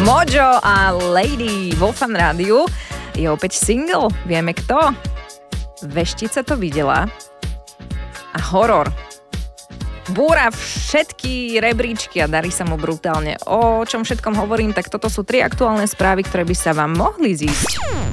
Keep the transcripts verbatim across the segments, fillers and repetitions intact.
Mojo a Lady vo Fan Rádiu. Je opäť single. Vieme kto? Veštica to videla. A horor. Búra všetky rebríčky a darí sa mu brutálne. O čom všetkom hovorím, tak toto sú tri aktuálne správy, ktoré by sa vám mohli zísť.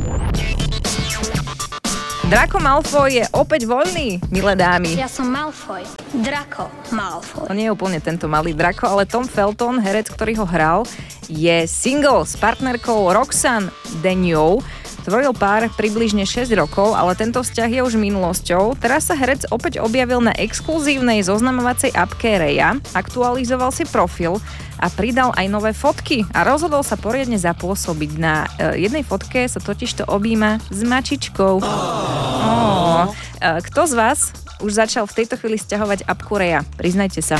Draco Malfoy je opäť voľný, milé dámy. Ja som Malfoy. Draco Malfoy. To nie je úplne tento malý Draco, ale Tom Felton, herec, ktorý ho hral, je single s partnerkou Roxanne Dennou. Tvoril pár približne šesť rokov, ale tento vzťah je už minulosťou. Teraz sa herec opäť objavil na exkluzívnej zoznamovacej appke Reja, aktualizoval si profil a pridal aj nové fotky a rozhodol sa poriadne zapôsobiť. Na e, jednej fotke sa totižto objíma s mačičkou. Oh. E, kto z vás už začal v tejto chvíli sťahovať appku Reja? Priznajte sa.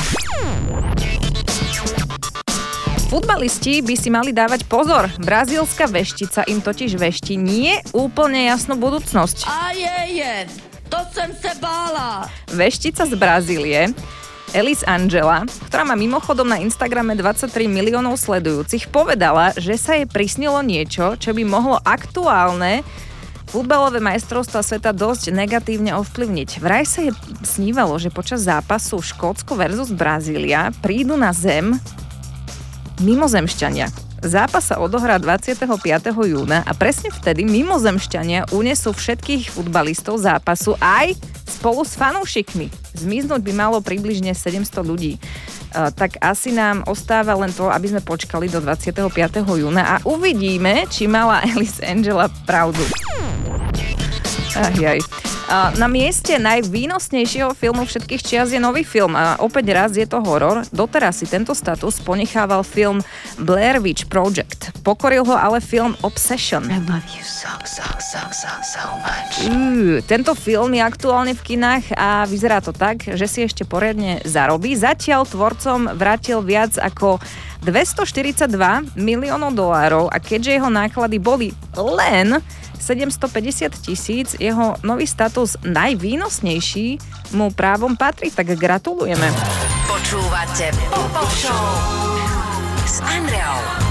Futbalisti by si mali dávať pozor. Brazílska veštica im totiž vešti nie úplne jasnú budúcnosť. A je, je, to som sa bála. Veštica z Brazílie, Elis Angela, ktorá má mimochodom na Instagrame dvadsaťtri miliónov sledujúcich, povedala, že sa jej prisnilo niečo, čo by mohlo aktuálne futbalové majstrovstvá sveta dosť negatívne ovplyvniť. Vraj sa jej snívalo, že počas zápasu Škótsko versus Brazília prídu na zem mimozemšťania. Zápas sa odohrá dvadsiateho piateho júna a presne vtedy mimozemšťania unesú všetkých futbalistov zápasu aj spolu s fanúšikmi. Zmiznúť by malo približne sedemsto ľudí. Uh, tak asi nám ostáva len to, aby sme počkali do dvadsiateho piateho júna a uvidíme, či mala Elis Angela pravdu. Ach jaj. Na mieste najvýnosnejšieho filmu všetkých čias je nový film a opäť raz je to horor. Doteraz si tento status ponechával film Blair Witch Project. Pokoril ho ale film Obsession. I love you so, so, so, so, so much. Uh, tento film je aktuálne v kinách a vyzerá to tak, že si ešte poriadne zarobí. Zatiaľ tvorcom vrátil viac ako dvestoštyridsaťdva miliónov dolárov a keďže jeho náklady boli len sedemstopäťdesiat tisíc, jeho nový status najvýnosnejší mu právom patrí, tak gratulujeme. Počúvate Pop Show s Andreou.